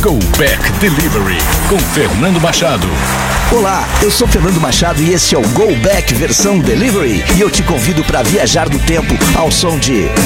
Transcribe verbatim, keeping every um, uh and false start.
Go Back Delivery com Fernando Machado. Olá, eu sou Fernando Machado e esse é o Go Back versão Delivery. E eu te convido para viajar no tempo ao som de